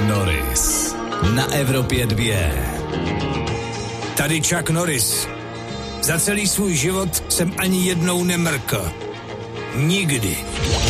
Norris na Evropě 2. Tady Chuck Norris. Za celý svůj život jsem ani jednou nemrkl. Nikdy.